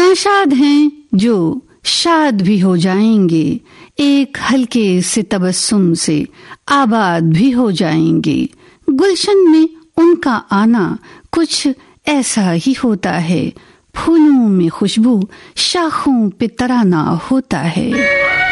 नाशाद हैं जो शाद भी हो जाएंगे, एक हल्के से तबस्सुम से आबाद भी हो जाएंगे। गुलशन में उनका आना कुछ ऐसा ही होता है, फूलों में खुशबू, शाखों पे तराना होता है।